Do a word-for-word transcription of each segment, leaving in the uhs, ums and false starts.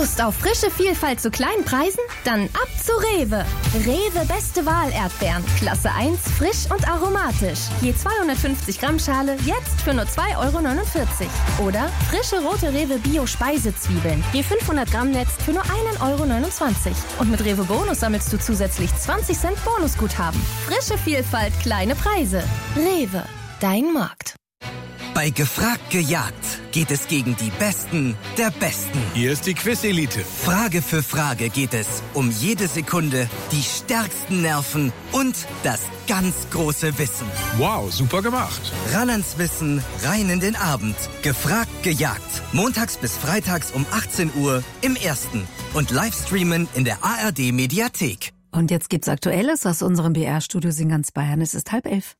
Lust auf frische Vielfalt zu kleinen Preisen? Dann ab zu Rewe. Rewe Beste Wahl Erdbeeren. Klasse eins, frisch und aromatisch. Je zweihundertfünfzig Gramm Schale, jetzt für nur zwei Euro neunundvierzig. Oder frische rote Rewe Bio Speisezwiebeln. Je fünfhundert Gramm Netz für nur ein Euro neunundzwanzig. Und mit Rewe Bonus sammelst du zusätzlich zwanzig Cent Bonusguthaben. Frische Vielfalt, kleine Preise. Rewe, dein Markt. Bei Gefragt gejagt geht es gegen die Besten der Besten. Hier ist die Quiz-Elite. Frage für Frage geht es um jede Sekunde, die stärksten Nerven und das ganz große Wissen. Wow, super gemacht. Ran ans Wissen, rein in den Abend. Gefragt gejagt. Montags bis freitags um achtzehn Uhr im Ersten. Und Livestreamen in der A R D-Mediathek. Und jetzt gibt's Aktuelles aus unserem B R-Studio in ganz Bayern. Es ist halb elf.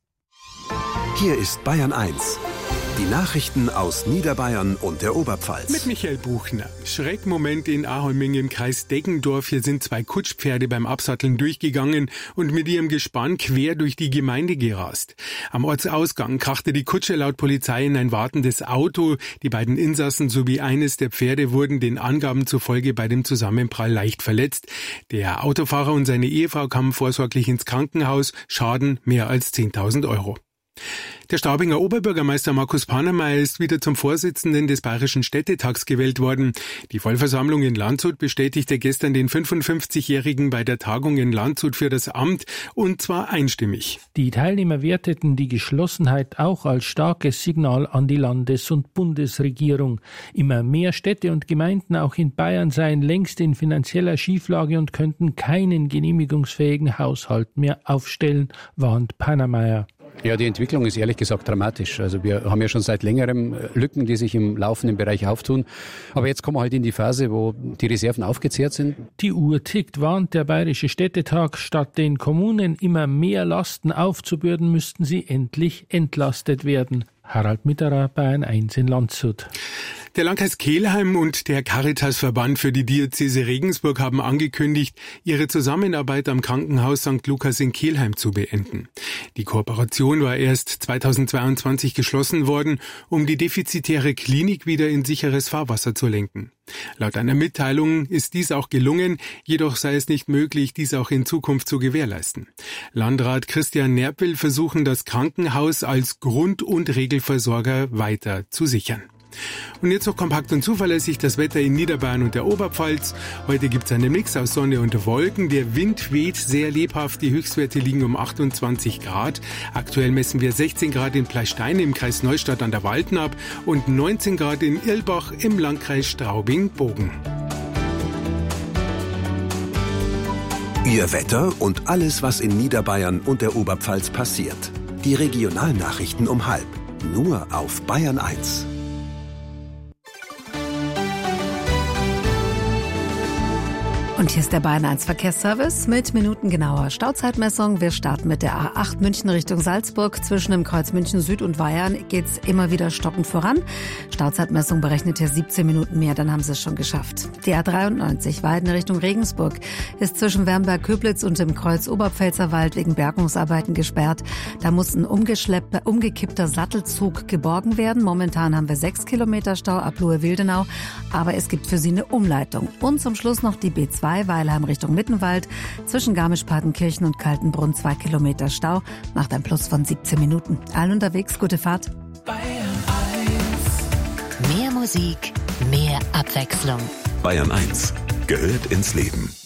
Hier ist Bayern eins. Die Nachrichten aus Niederbayern und der Oberpfalz. Mit Michael Buchner. Schreckmoment in Aholming im Kreis Deggendorf. Hier sind zwei Kutschpferde beim Absatteln durchgegangen und mit ihrem Gespann quer durch die Gemeinde gerast. Am Ortsausgang krachte die Kutsche laut Polizei in ein wartendes Auto. Die beiden Insassen sowie eines der Pferde wurden den Angaben zufolge bei dem Zusammenprall leicht verletzt. Der Autofahrer und seine Ehefrau kamen vorsorglich ins Krankenhaus. Schaden mehr als zehntausend Euro. Der Straubinger Oberbürgermeister Markus Pannermeier ist wieder zum Vorsitzenden des Bayerischen Städtetags gewählt worden. Die Vollversammlung in Landshut bestätigte gestern den fünfundfünfzigjährigen bei der Tagung in Landshut für das Amt, und zwar einstimmig. Die Teilnehmer werteten die Geschlossenheit auch als starkes Signal an die Landes- und Bundesregierung. Immer mehr Städte und Gemeinden auch in Bayern seien längst in finanzieller Schieflage und könnten keinen genehmigungsfähigen Haushalt mehr aufstellen, warnt Pannermeier. Ja, die Entwicklung ist ehrlich gesagt dramatisch. Also wir haben ja schon seit längerem Lücken, die sich im laufenden Bereich auftun. Aber jetzt kommen wir halt in die Phase, wo die Reserven aufgezehrt sind. Die Uhr tickt, warnt der Bayerische Städtetag. Statt den Kommunen immer mehr Lasten aufzubürden, müssten sie endlich entlastet werden. Harald Mitterer, Bayern eins in Landshut. Der Landkreis Kelheim und der Caritasverband für die Diözese Regensburg haben angekündigt, ihre Zusammenarbeit am Krankenhaus Sankt Lukas in Kelheim zu beenden. Die Kooperation war erst zweitausendzweiundzwanzig geschlossen worden, um die defizitäre Klinik wieder in sicheres Fahrwasser zu lenken. Laut einer Mitteilung ist dies auch gelungen, jedoch sei es nicht möglich, dies auch in Zukunft zu gewährleisten. Landrat Christian Nerp will versuchen, das Krankenhaus als Grund- und Regelversorger weiter zu sichern. Und jetzt noch kompakt und zuverlässig das Wetter in Niederbayern und der Oberpfalz. Heute gibt es einen Mix aus Sonne und Wolken. Der Wind weht sehr lebhaft. Die Höchstwerte liegen um achtundzwanzig Grad. Aktuell messen wir sechzehn Grad in Pleystein im Kreis Neustadt an der Waldnab und neunzehn Grad in Irlbach im Landkreis Straubing-Bogen. Ihr Wetter und alles, was in Niederbayern und der Oberpfalz passiert. Die Regionalnachrichten um halb. Nur auf Bayern eins. Und hier ist der Bayern eins Verkehrsservice mit minutengenauer Stauzeitmessung. Wir starten mit der A acht München Richtung Salzburg. Zwischen dem Kreuz München Süd und Weyern geht's immer wieder stockend voran. Stauzeitmessung berechnet hier siebzehn Minuten mehr, dann haben sie es schon geschafft. Die A dreiundneunzig Weiden Richtung Regensburg ist zwischen Wernberg-Köblitz und dem Kreuz Oberpfälzerwald wegen Bergungsarbeiten gesperrt. Da muss ein umgeschleppter, umgekippter Sattelzug geborgen werden. Momentan haben wir sechs Kilometer Stau ab Lohe-Wildenau, aber es gibt für sie eine Umleitung. Und zum Schluss noch die B zwei Weilheim Richtung Mittenwald. Zwischen Garmisch-Partenkirchen und Kaltenbrunn zwei Kilometer Stau. Macht ein Plus von siebzehn Minuten. Allen unterwegs, gute Fahrt. Bayern eins. Mehr Musik, mehr Abwechslung. Bayern eins gehört ins Leben.